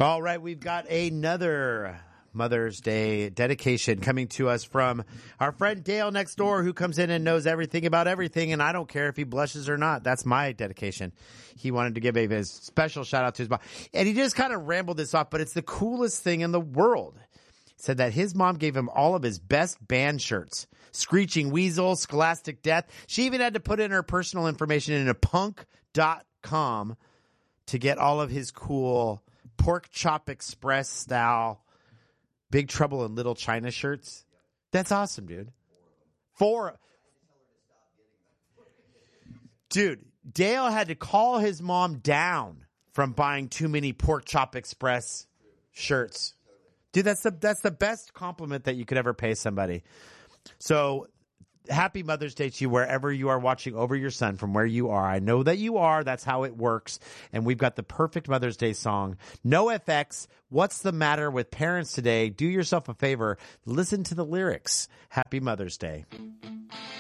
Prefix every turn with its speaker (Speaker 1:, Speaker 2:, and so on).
Speaker 1: All right, we've got another Mother's Day dedication coming to us from our friend Dale next door, who comes in and knows everything about everything, and I don't care if he blushes or not. That's my dedication. He wanted to give a special shout out to his mom, and he just kind of rambled this off, but it's the coolest thing in the world. He said that his mom gave him all of his best band shirts. Screeching Weasel, Scholastic Death. She even had to put in her personal information into punk.com to get all of his cool Pork Chop Express style Big Trouble in Little China shirts. That's awesome, dude. Dude, Dale had to call his mom down from buying too many Pork Chop Express shirts. Dude, that's the best compliment that you could ever pay somebody. So happy Mother's Day to you wherever you are watching over your son from where you are. I know that you are. That's how it works. And we've got the perfect Mother's Day song. NoFX, What's the Matter with Parents Today? Do yourself a favor. Listen to the lyrics. Happy Mother's Day.